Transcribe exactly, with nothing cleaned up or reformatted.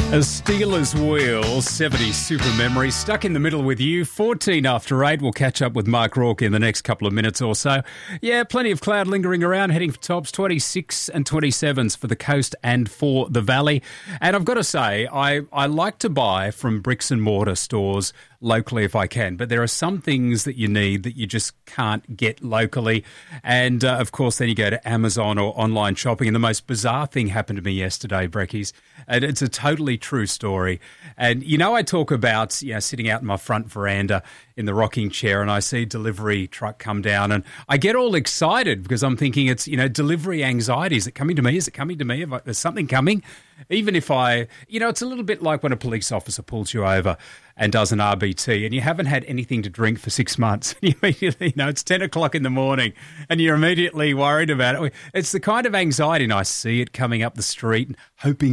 A Steelers Wheel, seventies super memory, stuck in the middle with you. fourteen after eight. We'll catch up with Mark Rourke in the next couple of minutes or so. Yeah, plenty of cloud lingering around, heading for tops, twenty-six and twenty-sevens for the coast and for the valley. And I've got to say, I, I like to buy from bricks and mortar stores locally if I can, but there are some things that you need that you just can't get locally. And, uh, of course, then you go to Amazon or online shopping. And the most bizarre thing happened to me yesterday, Brekkies. And it's a totally true story. And, you know, I talk about, you know, sitting out in my front veranda in the rocking chair and I see a delivery truck come down and I get all excited because I'm thinking it's, you know, delivery anxiety. Is it coming to me? Is it coming to me? Is something coming? Even if I, you know, it's a little bit like when a police officer pulls you over and does an R B T and you haven't had anything to drink for six months. And you immediately, you know, it's ten o'clock in the morning and you're immediately worried about it. It's the kind of anxiety, and I see it coming up the street and hoping